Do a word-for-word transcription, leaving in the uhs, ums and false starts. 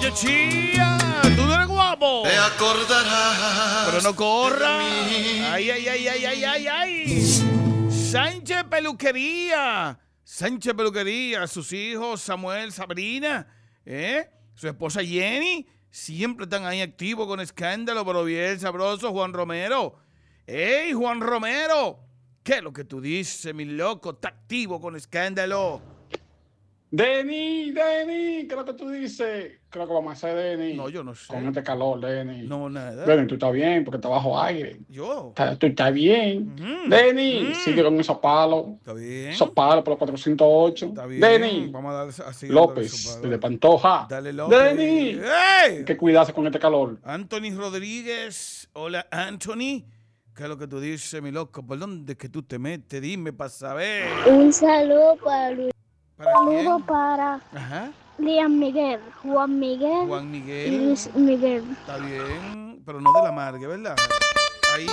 Oye, chía, tú no eres guapo. Te acordarás. Pero no corra. Ay, ay, ay, ay, ay, ay, ay. Sánchez Peluquería. Sánchez Peluquería. Sus hijos, Samuel, Sabrina, ¿eh? Su esposa Jenny. Siempre están ahí activos con escándalo, pero bien sabroso. Juan Romero. ¡Ey, Juan Romero! ¿Qué es lo que tú dices, mi loco? Está activo con escándalo. Denny, Denny, ¿qué es lo que tú dices? ¿Qué es lo que vamos a hacer, Denny? No, yo no sé. Con este calor, Denny. No, nada. Denny, tú estás bien porque estás bajo aire. Yo. Está- Tú estás bien. Mm. Denny, Mm. sigue con esos palos. Está bien. Esos palos por los cuatrocientos ocho. Está bien. Denny, Vamos a darle así. López, desde Pantoja. Dale, López. Denny, ¡Ey! hay que cuidarse con este calor. Anthony Rodríguez. Hola, Anthony. ¿Qué es lo que tú dices, mi loco? ¿Por dónde es que tú te metes? Dime para saber. Un saludo para Luis. ¿Para saludo quién? para Ajá. Liam Miguel, Juan Miguel Juan y Miguel. Luis Miguel. Está bien, pero no de la Margue, ¿verdad?